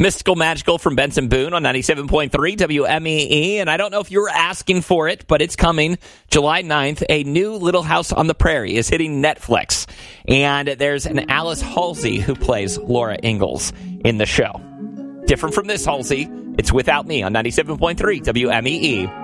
Mystical Magical from Benson Boone on 97.3 WMEE. And I don't know if you were asking for it, but it's coming July 9th. A new Little House on the Prairie is hitting Netflix. And there's an Alice Halsey who plays Laura Ingalls in the show. Different from this Halsey, it's Without Me on 97.3 WMEE.